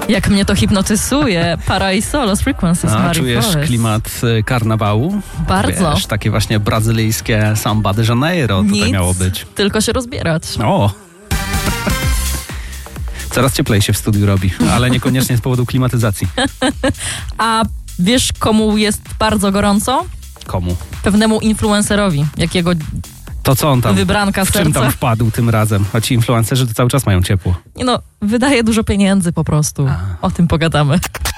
Jak mnie to hipnotyzuje. Para i solo z Frequencies. A czujesz klimat karnawału? Bardzo. Wiesz, takie właśnie brazylijskie Samba de Janeiro tutaj miało być. Tylko się rozbierać. O! Coraz cieplej się w studiu robi, ale niekoniecznie z powodu klimatyzacji. A wiesz, komu jest bardzo gorąco? Komu? Pewnemu influencerowi, jakiego to co on tam? Wybranka w czym serca. tam wpadł tym razem? A ci influencerzy to cały czas mają ciepło. Wydaje dużo pieniędzy po prostu. O tym pogadamy.